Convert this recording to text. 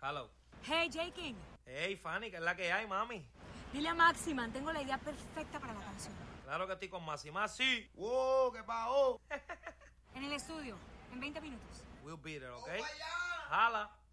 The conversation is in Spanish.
Hello. Hey, J. King. Hey, Fanny, ¿qué es la que hay, mami? Dile a Maximan, tengo la idea perfecta para la canción. Claro que estoy con Maxi. ¡Wow! ¿Qué pasó? En el estudio, en 20 minutos. We'll be there, ¿ok? ¡Vamos allá! Hala.